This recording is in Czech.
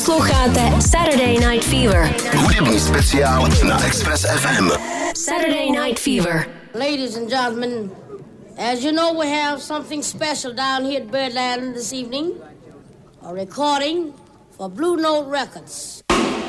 Posloucháte Saturday Night Fever. Hudební speciál na Express FM. Saturday Night Fever. Ladies and gentlemen, as you know, we have something special down here at Birdland this evening. A recording for Blue Note Records.